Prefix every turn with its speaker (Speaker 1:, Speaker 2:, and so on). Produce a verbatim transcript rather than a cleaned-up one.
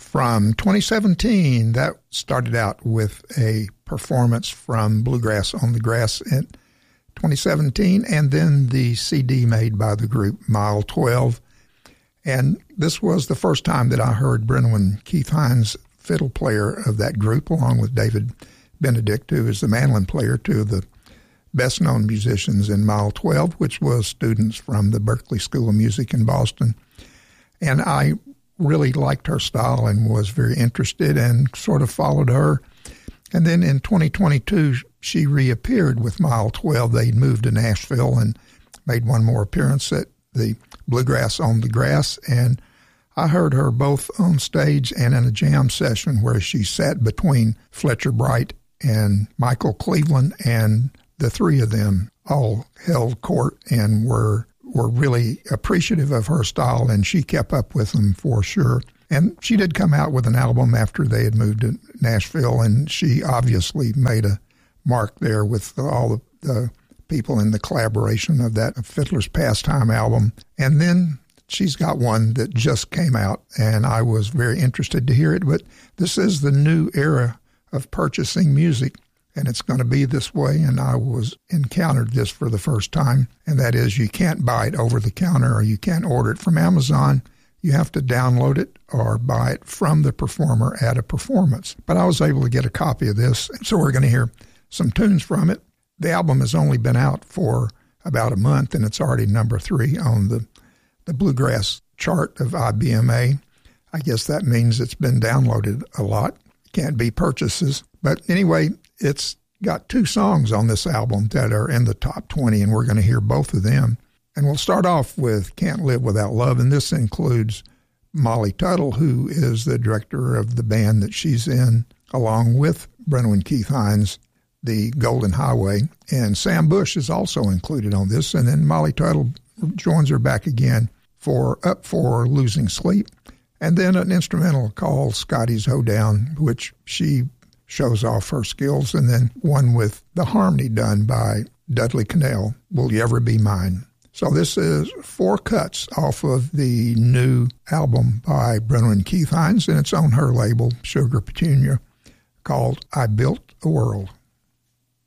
Speaker 1: from twenty seventeen. That started out with a performance from Bluegrass on the Grass in twenty seventeen, and then the C D made by the group Mile twelve. And this was the first time that I heard Brentwood Keith Hines, fiddle player of that group, along with David Benedict, who is the mandolin player, two of the best-known musicians in Mile twelve, which was students from the Berklee School of Music in Boston. And I really liked her style and was very interested and sort of followed her. And then in twenty twenty-two, she reappeared with Mile twelve. They'd moved to Nashville and made one more appearance at the Bluegrass on the Grass. And I heard her both on stage and in a jam session where she sat between Fletcher Bright and Michael Cleveland, and the three of them all held court and were were really appreciative of her style, and she kept up with them for sure. And she did come out with an album after they had moved to Nashville, and she obviously made a mark there with all the, the people in the collaboration of that Fiddler's Pastime album. And then she's got one that just came out, and I was very interested to hear it. But this is the new era of purchasing music, and it's going to be this way. And I was encountered this for the first time, and that is you can't buy it over the counter, or you can't order it from Amazon. You have to download it or buy it from the performer at a performance. But I was able to get a copy of this, so we're going to hear some tunes from it. The album has only been out for about a month, and it's already number three on the, the Bluegrass chart of I B M A. I guess that means it's been downloaded a lot. Can't be purchases. But anyway, it's got two songs on this album that are in the top twenty, and we're going to hear both of them. And we'll start off with Can't Live Without Love, and this includes Molly Tuttle, who is the director of the band that she's in, along with Brentwood Keith Hines, the Golden Highway. And Sam Bush is also included on this, and then Molly Tuttle joins her back again for Up for Losing Sleep, and then an instrumental called Scotty's Hoedown, which she shows off her skills, and then one with the harmony done by Dudley Connell, Will You Ever Be Mine? So this is four cuts off of the new album by Brentwood Keith Hines, and it's on her label, Sugar Petunia, called I Built a World.